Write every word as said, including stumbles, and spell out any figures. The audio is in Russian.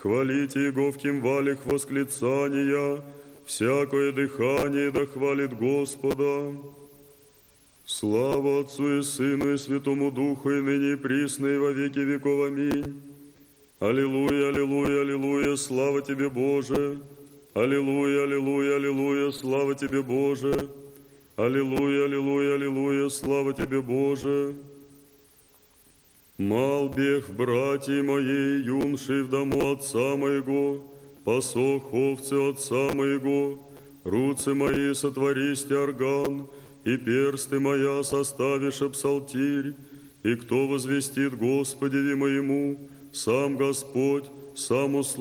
Хвалите Его в кимвалях восклицания, всякое дыхание да хвалит Господа. Слава Отцу и Сыну и Святому Духу, и ныне и присно, и во веки веков. Аминь. Аллилуйя, аллилуйя, аллилуйя, слава Тебе, Боже. Аллилуйя, аллилуйя, аллилуйя, слава Тебе, Боже. Аллилуйя, аллилуйя, аллилуйя, слава Тебе, Боже. Мал бег, братья мои, юнши в дому отца моего, пасох овцы отца моего, руцы мои сотвористи орган, и персты моя составиша псалтирь, и кто возвестит Господеве моему, сам Господь, сам услышит.